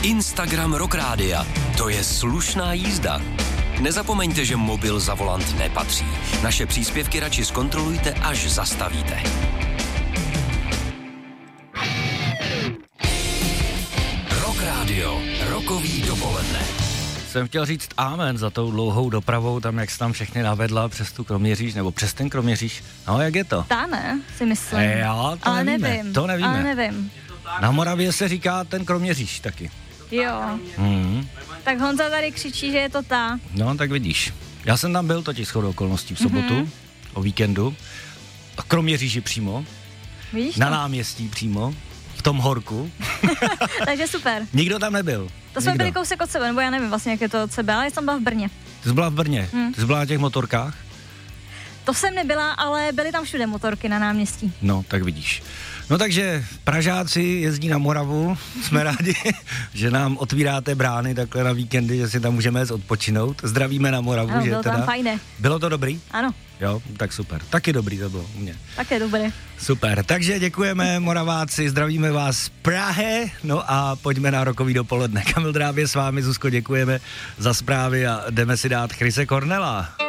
Instagram Rock Rádia. To je slušná jízda. Nezapomeňte, že mobil za volant nepatří. Naše příspěvky radši zkontrolujte, až zastavíte. Rock Rádio. Rokový dopoledne. Jsem chtěl říct amen za tou dlouhou dopravou, tam jak jsi tam všechny navedla přes tu Kroměříž, nebo přes ten Kroměříž. No, jak je to? Ta ne, si myslím. Jo, to ale nevíme. nevím. To nevíme. Ale nevím. Na Moravě se říká ten Kroměříž taky. Jo. Tak Honza tady křičí, že je to ta. No, tak vidíš. Já jsem tam byl totiž shodou okolností v sobotu, o víkendu. V Kroměříži přímo. Vidíš Na to? náměstí přímo. V tom horku. Takže super. Nikdo tam nebyl. To jsme byli kousek od sebe, nebo já nevím vlastně, jak je to od sebe, ale já jsem byla v Brně. Ty jsi byla v Brně. Ty jsi byla na těch motorkách? To jsem nebyla, ale byly tam všude motorky na náměstí. No, tak vidíš. No takže Pražáci jezdí na Moravu, jsme rádi, že nám otvíráte brány takhle na víkendy, že si tam můžeme jít odpočinout. Zdravíme na Moravu, Ano, že bylo teda. tam fajné. Bylo to dobrý? Ano. Jo, tak super. Taky dobrý to bylo u mě. Také dobré. Super, takže děkujeme Moraváci, zdravíme vás z Prahy, no a pojďme na rokový dopoledne. Kamil Drábě s vámi, Zuzko, děkujeme za zprávy a jdeme si dát Chrise Cornela.